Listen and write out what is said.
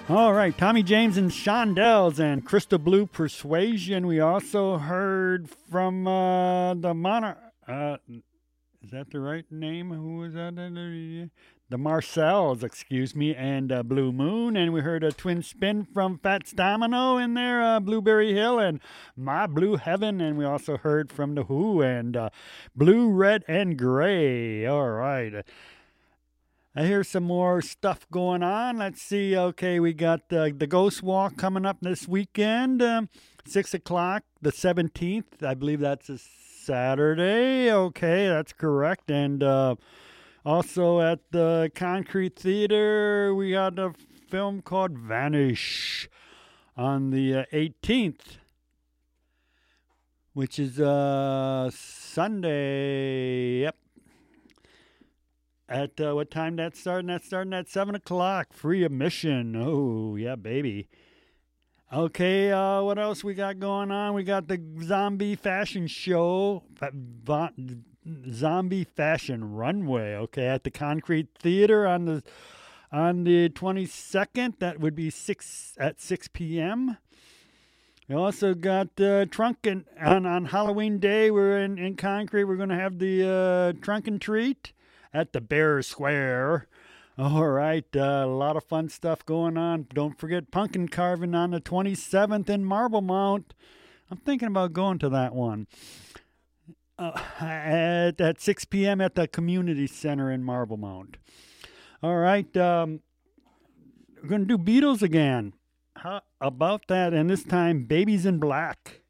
All right, Tommy James and Shondells and Crystal Blue Persuasion. We also heard from the Monarch. Is that the right name? Who was that? The Marcells, excuse me, and Blue Moon. And we heard a twin spin from Fats Domino in there, Blueberry Hill and My Blue Heaven. And we also heard from The Who and Blue, Red, and Gray. All right. I hear some more stuff going on. Let's see. Okay, we got the Ghost Walk coming up this weekend, 6 o'clock, the 17th. I believe that's a Saturday. Okay, that's correct. And also at the Concrete Theater, we got a film called Vanish on the 18th, which is Sunday. Yep. At what time that's starting? That's starting at 7 o'clock. Free admission. Oh, yeah, baby. Okay, what else we got going on? We got the Zombie Fashion Show, Zombie Fashion Runway. Okay, at the Concrete Theater on the 22nd. That would be 6 p.m. We also got Trunk and on Halloween Day. We're in Concrete. We're going to have the Trunk and Treat at the Bear Square. All right, a lot of fun stuff going on. Don't forget pumpkin carving on the 27th in Marblemount. I'm thinking about going to that one. At 6 p.m. at the Community Center in Marblemount. All right, we're going to do Beatles again. How about that? And this time, Babies in Black.